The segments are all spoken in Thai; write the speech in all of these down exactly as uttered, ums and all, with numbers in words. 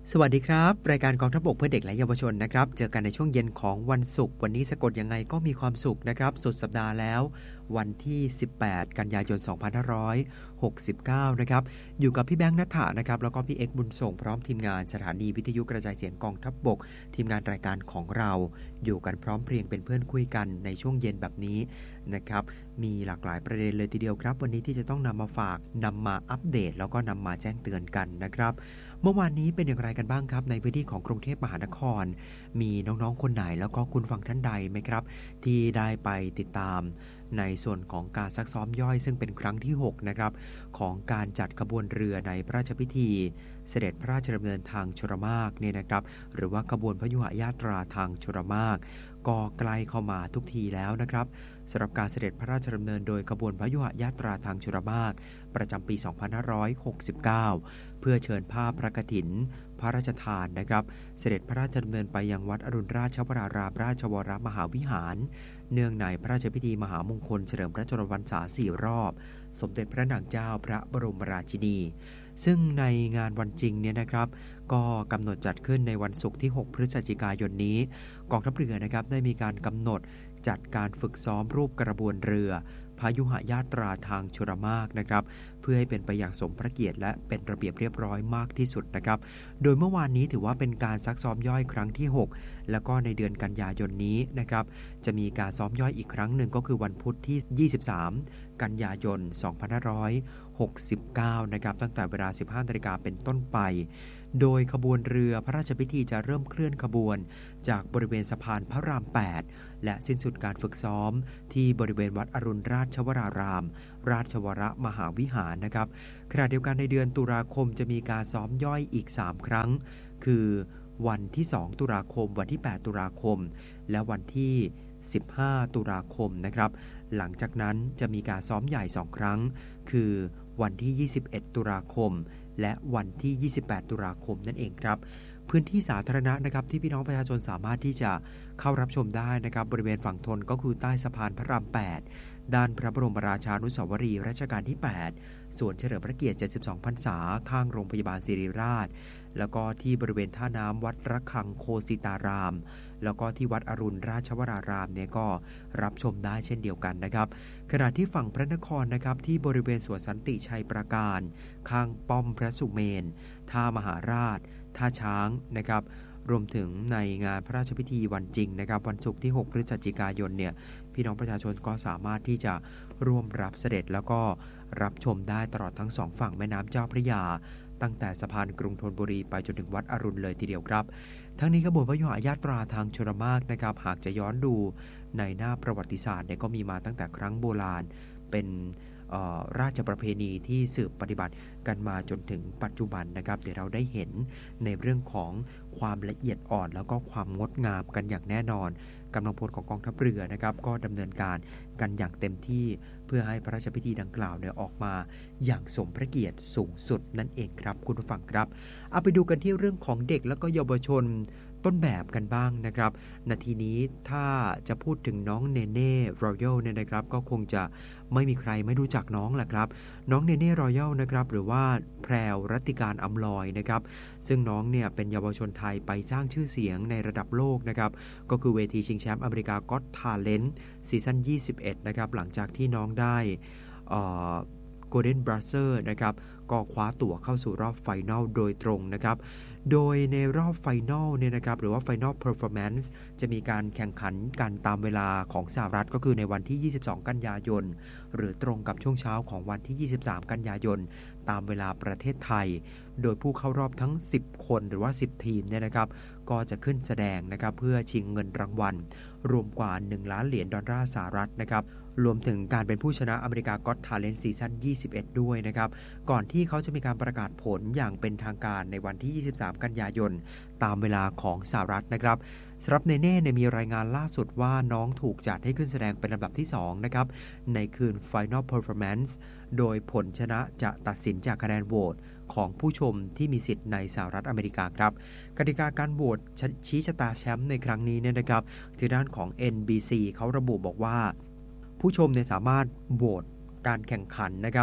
สวัสดีครับรายการกองทัพบกเพื่อเด็กและเยาวชนนะครับเจอกันในช่วงเย็นของวันศุกร์วันนี้สะกดยังไงก็มีความสุขนะครับสุดสัปดาห์แล้ววันที่สิบแปดกันยายนสองพันห้าร้อยหกสิบเก้านะครับอยู่กับพี่แบงค์ณัฐฐานะครับแล้วก็พี่เอ็กซ์บุญส่งพร้อมทีมงานสถานีวิทยุกระจายเสียงกองทัพบกทีมงานรายการของเราอยู่กันพร้อมเพรียงเป็นเพื่อนคุยกันในช่วงเย็นแบบนี้นะครับมีหลากหลายประเด็นเลยทีเดียวครับวันนี้ที่จะต้องนำมาฝากนำมาอัปเดตแล้วก็นำมาแจ้งเตือนกันนะครับเมื่อวานนี้เป็นอย่างไรกันบ้างครับในพื้นที่ของกรุงเทพมหานครมีน้องๆคนไหนแล้วก็คุณฟังท่านใดไหมครับที่ได้ไปติดตามในส่วนของการซักซ้อมย่อยซึ่งเป็นครั้งที่หกนะครับของการจัดขบวนเรือในพระราชพิธีเสด็จพระราชดำเนินทางชลมารเนี่ยนะครับหรือว่าขบวนพยุหญาตราทางชลมารก็ใกล้เข้ามาทุกทีแล้วนะครับสำหรับการเสด็จพระราชดำเนินโดยขบวนพยุหญาตราทางชลมารประจำปีสองพันห้าร้อยหกสิบเก้าเพื่อเชิญภาพพระกฐินพระราชทานนะครับเสด็จพระราชดำเนินไปยังวัดอรุณราชวรารามราชวรมหาวิหารเนื่องในพระราชพิธีมหามงคลเฉลิมพระชนมพรรษาสี่รอบสมเด็จพระนางเจ้าพระบรมราชินีซึ่งในงานวันจริงเนี่ยนะครับก็กำหนดจัดขึ้นในวันศุกร์ที่หกพฤศจิกายนนี้กองทัพเรือนะครับได้มีการกำหนดจัดการฝึกซ้อมรูปกระบวนเรือพยุหญาตราทางชลมารนะครับเพื่อให้เป็นไปอย่างสมพระเกียรติและเป็นระเบียบเรียบร้อยมากที่สุดนะครับโดยเมื่อวานนี้ถือว่าเป็นการซักซ้อมย่อยครั้งที่หกแล้วก็ในเดือนกันยายนนี้นะครับจะมีการซ้อมย่อยอีกครั้งหนึ่งก็คือวันพุธที่ยี่สิบสามกันยายนสองพันห้าร้อยหกสิบเก้านะครับตั้งแต่เวลา สิบห้านาฬิกาเป็นต้นไปโดยขบวนเรือพระราชพิธีจะเริ่มเคลื่อนขบวนจากบริเวณสะพานพระรามแปดและสิ้นสุดการฝึกซ้อมที่บริเวณวัดอรุณราชวรารามราชวรมหาวิหารนะครับขณะเดียวกันในเดือนตุลาคมจะมีการซ้อมย่อยอีกสามครั้งคือวันที่สองตุลาคมวันที่แปดตุลาคมและวันที่สิบห้าตุลาคมนะครับหลังจากนั้นจะมีการซ้อมใหญ่สองครั้งคือวันที่ยี่สิบเอ็ดตุลาคมและวันที่ยี่สิบแปดตุลาคมนั่นเองครับพื้นที่สาธารณะนะครับที่พี่น้องประชาชนสามารถที่จะเข้ารับชมได้นะครับบริเวณฝั่งทนก็คือใต้สะพานพระรามแปดด้านพระบรมราชานุสาวรีย์รัชกาลที่แปดส่วนเฉลิมพระเกียรติเจ็ดสิบสองพรรษาข้างโรงพยาบาลศิริราชแล้วก็ที่บริเวณท่าน้ำวัดระฆังโคสิตารามแล้วก็ที่วัดอรุณราชวรารามเนี่ยก็รับชมได้เช่นเดียวกันนะครับขณะที่ฝั่งพระนครนะครับที่บริเวณสวนสันติชัยปราการข้างป้อมพระสุเมนท่ามหาราชท่าช้างนะครับรวมถึงในงานพระราชพิธีวันจริงนะครับวันศุกร์ที่หกพฤศจิกายนเนี่ยพี่น้องประชาชนก็สามารถที่จะร่วมรับเสด็จแล้วก็รับชมได้ตลอดทั้งสองฝั่งแม่น้ำเจ้าพระยาตั้งแต่สะพานกรุงธนบุรีไปจนถึงวัดอรุณเลยทีเดียวครับทั้งนี้ขบวนพยุหญาตราทางชลมารนะครับหากจะย้อนดูในหน้าประวัติศาสตร์เนี่ยก็มีมาตั้งแต่ครั้งโบราณเป็นราชประเพณีที่สืบปฏิบัติกันมาจนถึงปัจจุบันนะครับเดี๋ยวเราได้เห็นในเรื่องของความละเอียดอ่อนแล้วก็ความงดงามกันอย่างแน่นอนกำลังพลของกองทัพเรือนะครับก็ดำเนินการกันอย่างเต็มที่เพื่อให้พระราชพิธีดังกล่าวเนี่ยออกมาอย่างสมพระเกียรติสูงสุดนั่นเองครับคุณผู้ฟังครับเอาไปดูกันที่เรื่องของเด็กแล้วก็เยาวชนต้นแบบกันบ้างนะครับนาทีนี้ถ้าจะพูดถึงน้องเนเน่รอยัลเนี่ยนะครับก็คงจะไม่มีใครไม่รู้จักน้องแหละครับน้องเนเน่รอยัลนะครับหรือว่าแพรวรัตติการอำลอยนะครับซึ่งน้องเนี่ยเป็นเยาวชนไทยไปสร้างชื่อเสียงในระดับโลกนะครับก็คือเวทีชิงแชมป์อเมริกาก็อตทาเลนต์ซีซั่นยี่สิบเอ็ดนะครับหลังจากที่น้องได้เอ่อโกลเด้นบราเซอร์นะครับก็คว้าตั๋วเข้าสู่รอบไฟนอลโดยตรงนะครับโดยในรอบไฟนอลเนี่ยนะครับหรือว่าไฟนอลเพอร์ฟอร์แมนซ์จะมีการแข่งขันกันตามเวลาของสหรัฐก็คือในวันที่ยี่สิบสองกันยายนหรือตรงกับช่วงเช้าของวันที่ยี่สิบสามกันยายนตามเวลาประเทศไทยโดยผู้เข้ารอบทั้งสิบคนหรือว่าสิบทีมเนี่ยนะครับก็จะขึ้นแสดงนะครับเพื่อชิงเงินรางวัลรวมกว่าหนึ่งล้านเหรียญดอลลาร์สหรัฐนะครับรวมถึงการเป็นผู้ชนะอเมริกาก็อตทาเลนต์ซีซั่นยี่สิบเอ็ดด้วยนะครับก่อนที่เขาจะมีการประกาศผลอย่างเป็นทางการในวันที่ยี่สิบสามกันยายนตามเวลาของสหรัฐนะครับสำหรับเนเน่เนี่ยมีรายงานล่าสุดว่าน้องถูกจัดให้ขึ้นแสดงเป็นลำดับที่สองนะครับในคืน Final Performance โดยผลชนะจะตัดสินจากคะแนนโหวตของผู้ชมที่มีสิทธิ์ในสหรัฐอเมริกาครับกติกาการโหวตชี้ชะตาแชมป์ในครั้งนี้เนี่ยนะครับทางด้านของ เอ็น บี ซี เขาระบุบอกว่าผู้ชมเนี่ยสามารถโหวตการแข่งขันนะครับ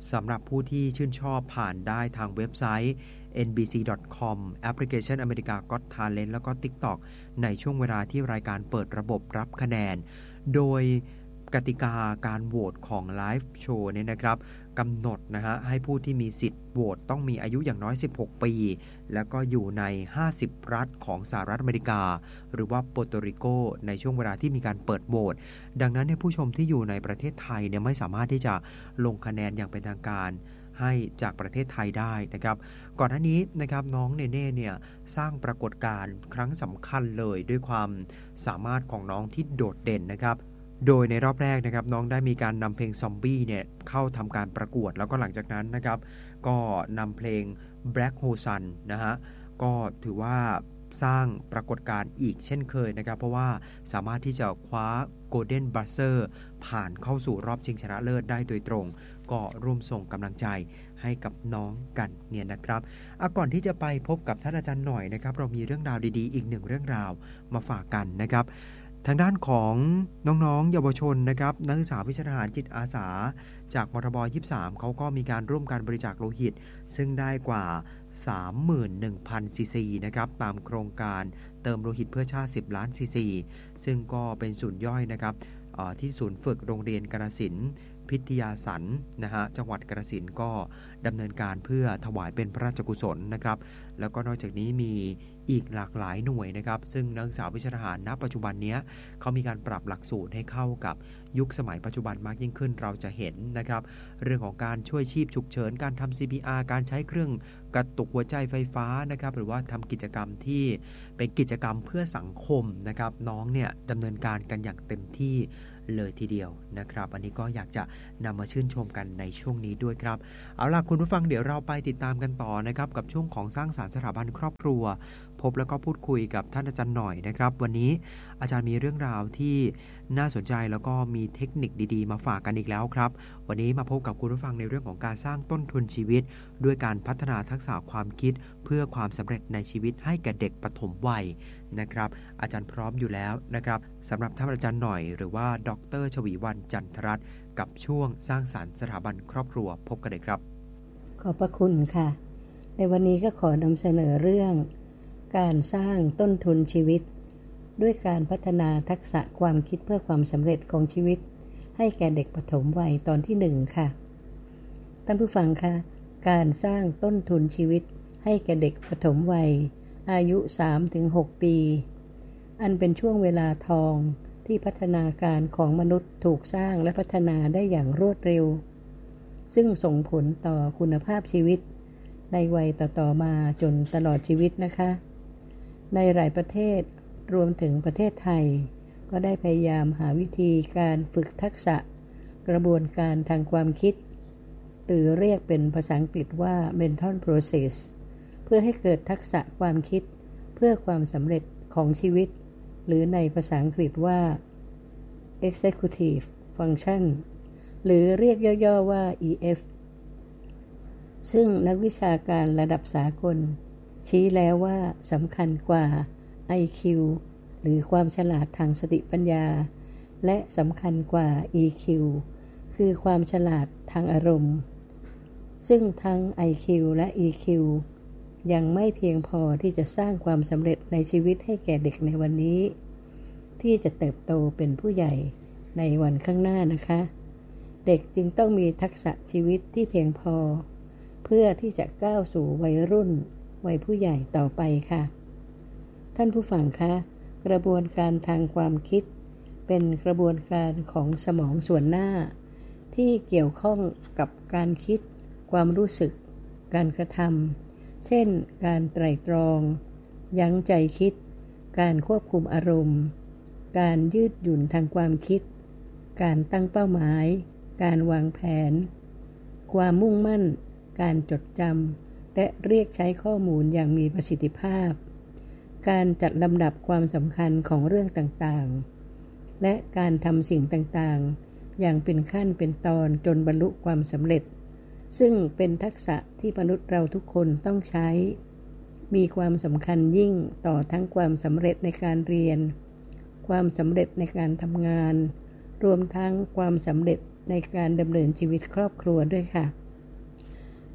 สำหรับผู้ที่ชื่นชอบผ่านได้ทางเว็บไซต์ เอ็น บี ซี ดอท คอม แอปพลิเคชัน America Got Talent แล้วก็ TikTok ในช่วงเวลาที่รายการเปิดระบบรับคะแนนโดยกติกาการโหวตของไลฟ์โชว์เนี่ยนะครับกำหนดนะฮะให้ผู้ที่มีสิทธิ์โหวตต้องมีอายุอย่างน้อยสิบหกปีแล้วก็อยู่ในห้าสิบรัฐของสหรัฐอเมริกาหรือว่าโปรโตริโกในช่วงเวลาที่มีการเปิดโหวตดังนั้นเนี่ยผู้ชมที่อยู่ในประเทศไทยเนี่ยไม่สามารถที่จะลงคะแนนอย่างเป็นทางการให้จากประเทศไทยได้นะครับก่อนหน้านี้นะครับน้องเนเน่เนี่ยสร้างปรากฏการณ์ครั้งสำคัญเลยด้วยความสามารถของน้องที่โดดเด่นนะครับโดยในรอบแรกนะครับน้องได้มีการนำเพลงซอมบี้เนี่ยเข้าทำการประกวดแล้วก็หลังจากนั้นนะครับก็นำเพลง Black Hole Sun นะฮะก็ถือว่าสร้างปรากฏการณ์อีกเช่นเคยนะครับเพราะว่าสามารถที่จะคว้า Golden Buzzer ผ่านเข้าสู่รอบชิงชนะเลิศได้โดยตรงก็ร่วมส่งกำลังใจให้กับน้องกันเนี่ยนะครับอ่ะก่อนที่จะไปพบกับท่านอาจารย์หน่อยนะครับเรามีเรื่องราวดีๆอีกหนึ่งเรื่องราวมาฝากกันนะครับทางด้านของน้องๆเยาวชนนะครับนักศึกษาวิชาทหารจิตอาสาจากมทบยี่สิบสามเขาก็มีการร่วมการบริจาคโลหิตซึ่งได้กว่า สามหมื่นหนึ่งพัน ซีซีนะครับตามโครงการเติมโลหิตเพื่อชาติสิบล้านซีซีซึ่งก็เป็นศูนย์ย่อยนะครับที่ศูนย์ฝึกโรงเรียนกาฬสินธุ์พิทยาสันนะฮะจังหวัดกาฬสินธุ์ก็ดำเนินการเพื่อถวายเป็นพระราชกุศลนะครับแล้วก็นอกจากนี้มีอีกหลากหลายหน่วยนะครับซึ่งนักศึกษาวิชาทหารณปัจจุบันนี้เขามีการปรับหลักสูตรให้เข้ากับยุคสมัยปัจจุบันมากยิ่งขึ้นเราจะเห็นนะครับเรื่องของการช่วยชีพฉุกเฉินการทำ ซี พี อาร์ การใช้เครื่องกระตุกหัวใจไฟฟ้านะครับหรือว่าทำกิจกรรมที่เป็นกิจกรรมเพื่อสังคมนะครับน้องเนี่ยดำเนินการกันอย่างเต็มที่เลยทีเดียวนะครับอันนี้ก็อยากจะนำมาชื่นชมกันในช่วงนี้ด้วยครับเอาล่ะคุณผู้ฟังเดี๋ยวเราไปติดตามกันต่อนะครับกับช่วงของสร้างสรรค์สถาบันครอบครัวพบแล้วก็พูดคุยกับท่านอาจารย์หน่อยนะครับวันนี้อาจารย์มีเรื่องราวที่น่าสนใจแล้วก็มีเทคนิคดีๆมาฝากกันอีกแล้วครับวันนี้มาพบกับคุณผู้ฟังในเรื่องของการสร้างต้นทุนชีวิตด้วยการพัฒนาทักษะความคิดเพื่อความสำเร็จในชีวิตให้แก่เด็กปฐมวัยนะครับอาจารย์พร้อมอยู่แล้วนะครับสำหรับท่านอาจารย์หน่อยหรือว่าดร.ชวีวรรณจันทรัตน์กับช่วงสร้างสรรค์สถาบันครอบครัวพบกันเลยครับขอบพระคุณค่ะในวันนี้ก็ขอนำเสนอเรื่องการสร้างต้นทุนชีวิตด้วยการพัฒนาทักษะความคิดเพื่อความสำเร็จของชีวิตให้แก่เด็กปฐมวัยตอนที่หนึ่งค่ะท่านผู้ฟังคะการสร้างต้นทุนชีวิตให้แก่เด็กปฐมวัยอายุ สามถึงหก ปีอันเป็นช่วงเวลาทองที่พัฒนาการของมนุษย์ถูกสร้างและพัฒนาได้อย่างรวดเร็วซึ่งส่งผลต่อคุณภาพชีวิตในวัยต่อๆมาจนตลอดชีวิตนะคะในหลายประเทศรวมถึงประเทศไทยก็ได้พยายามหาวิธีการฝึกทักษะกระบวนการทางความคิดหรือเรียกเป็นภาษาอังกฤษว่า mental process เพื่อให้เกิดทักษะความคิดเพื่อความสำเร็จของชีวิตหรือในภาษาอังกฤษว่า executive function หรือเรียกย่อๆว่า อี เอฟ ซึ่งนักวิชาการระดับสากลชี้แล้วว่าสำคัญกว่า ไอ คิว หรือความฉลาดทางสติปัญญาและสำคัญกว่า อี คิว คือความฉลาดทางอารมณ์ซึ่งทั้ง ไอ คิว และ อี คิว ยังไม่เพียงพอที่จะสร้างความสำเร็จในชีวิตให้แก่เด็กในวันนี้ที่จะเติบโตเป็นผู้ใหญ่ในวันข้างหน้านะคะเด็กจึงต้องมีทักษะชีวิตที่เพียงพอเพื่อที่จะก้าวสู่วัยรุ่นวัยผู้ใหญ่ต่อไปค่ะท่านผู้ฟังคะกระบวนการทางความคิดเป็นกระบวนการของสมองส่วนหน้าที่เกี่ยวข้องกับการคิดความรู้สึกการกระทำเช่นการไตร่ตรองยั้งใจคิดการควบคุมอารมณ์การยืดหยุ่นทางความคิดการตั้งเป้าหมายการวางแผนความมุ่งมั่นการจดจำและเรียกใช้ข้อมูลอย่างมีประสิทธิภาพการจัดลำดับความสำคัญของเรื่องต่างๆและการทำสิ่งต่างๆอย่างเป็นขั้นเป็นตอนจนบรรลุความสำเร็จซึ่งเป็นทักษะที่มนุษย์เราทุกคนต้องใช้มีความสำคัญยิ่งต่อทั้งความสำเร็จในการเรียนความสำเร็จในการทำงานรวมทั้งความสำเร็จในการดำเนินชีวิตครอบครัวด้วยค่ะ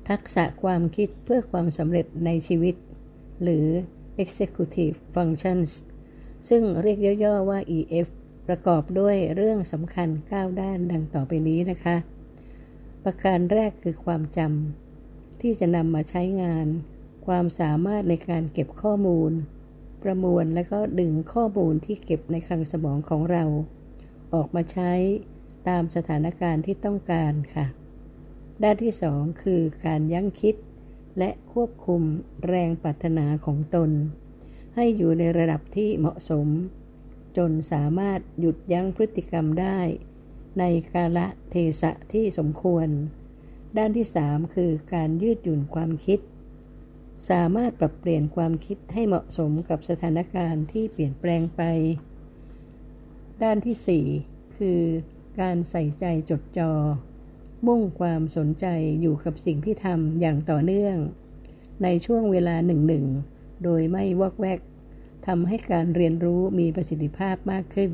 ทักษะความคิดเพื่อความสำเร็จในชีวิตหรือ Executive Functions ซึ่งเรียกย่อๆว่า อี เอฟ ประกอบด้วยเรื่องสำคัญเก้าด้านดังต่อไปนี้นะคะประการแรกคือความจำที่จะนำมาใช้งานความสามารถในการเก็บข้อมูลประมวลและก็ดึงข้อมูลที่เก็บในคลังสมองของเราออกมาใช้ตามสถานการณ์ที่ต้องการค่ะด้านที่สองคือการยั้งคิดและควบคุมแรงปรารถนาของตนให้อยู่ในระดับที่เหมาะสมจนสามารถหยุดยั้งพฤติกรรมได้ในกาลเทศะที่สมควรด้านที่สามคือการยืดหยุ่นความคิดสามารถปรับเปลี่ยนความคิดให้เหมาะสมกับสถานการณ์ที่เปลี่ยนแปลงไปด้านที่สี่คือการใส่ใจจดจ่อมุ่งความสนใจอยู่กับสิ่งที่ทำอย่างต่อเนื่องในช่วงเวลาหนึ่งๆโดยไม่วอกแวกทำให้การเรียนรู้มีประสิทธิภาพมากขึ้น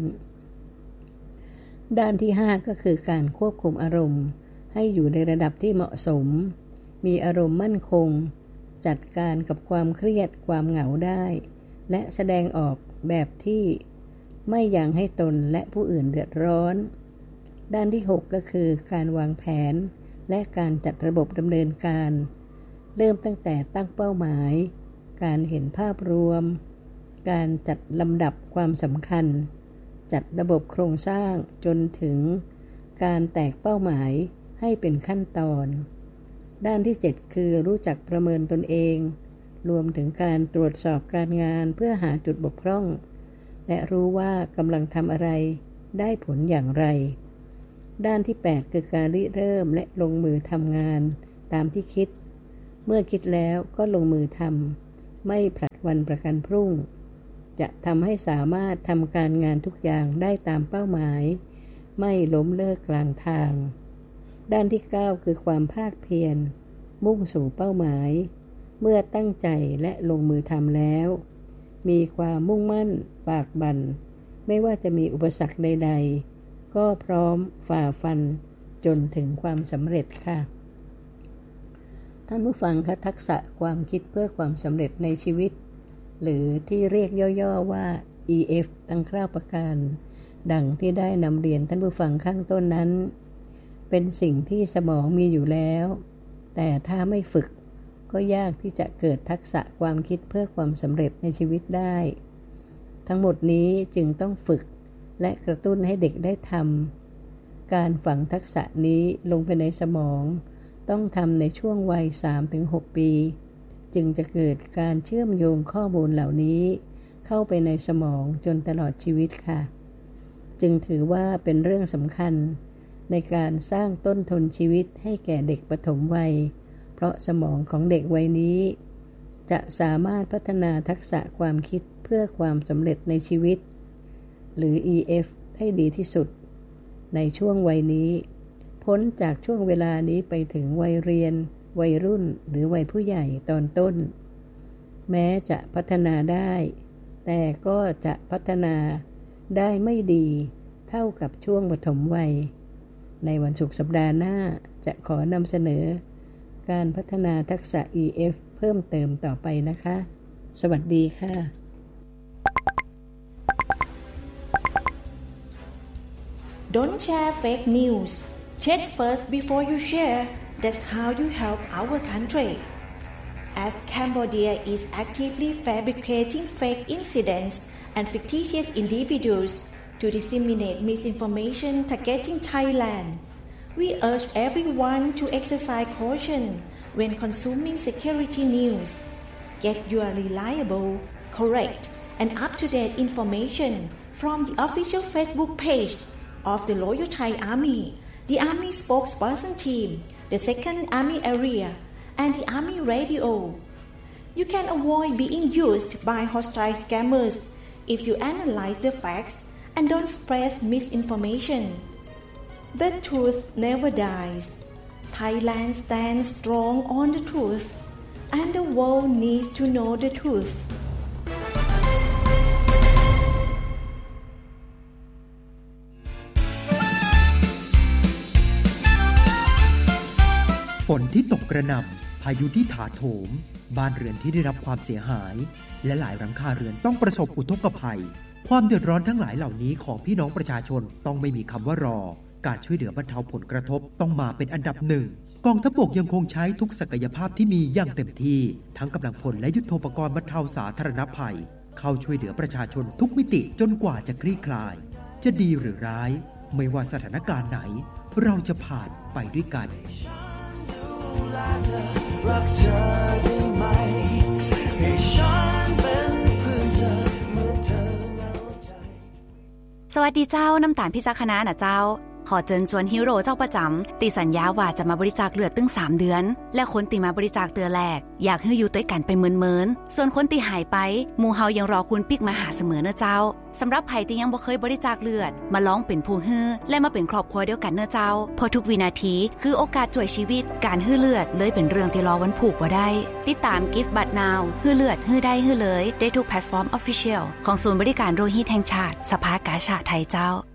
ด้านที่ห้าก็คือการควบคุมอารมณ์ให้อยู่ในระดับที่เหมาะสมมีอารมณ์มั่นคงจัดการกับความเครียดความเหงาได้และแสดงออกแบบที่ไม่ยังให้ตนและผู้อื่นเดือดร้อนด้านที่หกก็คือการวางแผนและการจัดระบบดำเนินการเริ่มตั้งแต่ตั้งเป้าหมายการเห็นภาพรวมการจัดลำดับความสำคัญจัดระบบโครงสร้างจนถึงการแตกเป้าหมายให้เป็นขั้นตอนด้านที่เจ็ดคือรู้จักประเมินตนเองรวมถึงการตรวจสอบการงานเพื่อหาจุดบกพร่องและรู้ว่ากำลังทำอะไรได้ผลอย่างไรด้านที่แปดคือการริเริ่มและลงมือทำงานตามที่คิดเมื่อคิดแล้วก็ลงมือทำไม่ผลัดวันประกันพรุ่งจะทำให้สามารถทำการงานทุกอย่างได้ตามเป้าหมายไม่ล้มเลิกกลางทางด้านที่เก้าคือความภาคเพียรมุ่งสู่เป้าหมายเมื่อตั้งใจและลงมือทำแล้วมีความมุ่งมั่นปากบั่นไม่ว่าจะมีอุปสรรคใดๆก็พร้อมฝ่าฟันจนถึงความสำเร็จค่ะท่านผู้ฟังคะทักษะความคิดเพื่อความสำเร็จในชีวิตหรือที่เรียกย่อๆว่า อี เอฟ ตั้งเก้าประการดังที่ได้นำเรียนท่านผู้ฟังข้างต้นนั้นเป็นสิ่งที่สมองมีอยู่แล้วแต่ถ้าไม่ฝึกก็ยากที่จะเกิดทักษะความคิดเพื่อความสำเร็จในชีวิตได้ทั้งหมดนี้จึงต้องฝึกและกระตุ้นให้เด็กได้ทำการฝังทักษะนี้ลงไปในสมองต้องทำในช่วงวัย สามถึงหก ปีจึงจะเกิดการเชื่อมโยงข้อมูลเหล่านี้เข้าไปในสมองจนตลอดชีวิตค่ะจึงถือว่าเป็นเรื่องสำคัญในการสร้างต้นทุนชีวิตให้แก่เด็กปฐมวัยเพราะสมองของเด็กวัยนี้จะสามารถพัฒนาทักษะความคิดเพื่อความสำเร็จในชีวิตหรือ อี เอฟ ให้ดีที่สุดในช่วงวัยนี้พ้นจากช่วงเวลานี้ไปถึงวัยเรียนวัยรุ่นหรือวัยผู้ใหญ่ตอนต้นแม้จะพัฒนาได้แต่ก็จะพัฒนาได้ไม่ดีเท่ากับช่วงปฐมวัยในวันศุกร์สัปดาห์หน้าจะขอนำเสนอการพัฒนาทักษะ อี เอฟ เพิ่มเติมต่อไปนะคะสวัสดีค่ะ Don't share fake news. Check first before you share. That's how you help our country. As Cambodia is actively fabricating fake incidents and fictitious individuals to disseminate misinformation targeting Thailand, we urge everyone to exercise caution when consuming security news. Get your reliable, correct, and up-to-date information from the official Facebook page of the Loyal Thai Army, the Army Spokesperson Team, the Second Army Area, and the Army Radio. You can avoid being used by hostile scammers if you analyze the facts and don't spread misinformation. The truth never dies. Thailand stands strong on the truth, and the world needs to know the truth. ฝนที่ตกกระหน่ำพายุที่ถาโถมบ้านเรือนที่ได้รับความเสียหายและหลายหลังคาเรือนต้องประสบอุทกภัยความเดือดร้อนทั้งหลายเหล่านี้ของพี่น้องประชาชนต้องไม่มีคำว่ารอการช่วยเหลือบรรเทาผลกระทบต้องมาเป็นอันดับหนึ่งกองทัพบกยังคงใช้ทุกศักยภาพที่มีอย่างเต็มที่ทั้งกำลังพลและยุทโธปกรณ์บรรเทาสาธารณภัยเข้าช่วยเหลือประชาชนทุกมิติจนกว่าจะคลี่คลายจะดีหรือร้ายไม่ว่าสถานการณ์ไหนเราจะผ่านไปด้วยกันรักเธอได้ไหมให้ฉันเป็นเพื่อนเธอเมื่อเธอเหงาใจสวัสดีเจ้าน้ำตาลพิษคณะนะเจ้าขอเชิญชวนฮีโร่เจ้าประจำตีสัญญาว่าจะมาบริจาคเลือดตึงสามเดือนและคนตีมาบริจาคเตือแรกอยากให้อยู่ด้วยกันไปเมินๆส่วนคนตีหายไปหมู่เฮายังรอคุณปิกมาหาเสมอเนอะเจ้าสำหรับไผที่ยังบ่เคยบริจาคเลือดมาลองเป็นผู้ฮื้อและมาเป็นครอบครัวเดียวกันเนอะเจ้าเพราะทุกวินาทีคือโอกาสช่วยชีวิตการฮื้อเลือดเลยเป็นเรื่องที่รอวันผูกบ่ได้ติดตาม Give But Now ฮื้อเลือดฮื้อได้ฮื้อเลยได้ทุกแพลตฟอร์ม Official ของศูนย์บริการโลหิตแห่งชาติสภากาชาดไทยเจ้า